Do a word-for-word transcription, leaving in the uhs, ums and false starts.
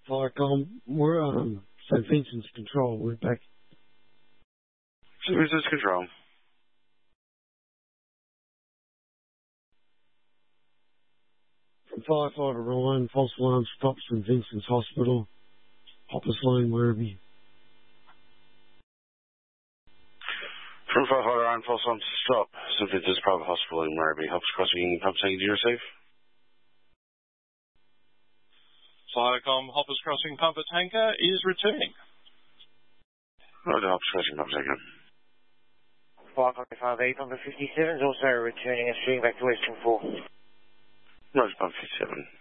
Firecom, we're um Saint Vincent's control. We're back. Saint Vincent's control. From Firefighter Ryan, false alarm stops Saint Vincent's Hospital, Hoppers Lane, Werribee. From Firefighter Ryan, false alarm stop Saint Vincent's Private Hospital in Werribee. Hoppers Crossing, pump tank, do you receive? Firecom, Hoppers Crossing Pumper Tanker is returning. Roger, Hoppers Crossing Pump Tanker. five five eight, Pumper fifty-seven is also returning and streaming back to Western four. Roger, Pump fifty-seven.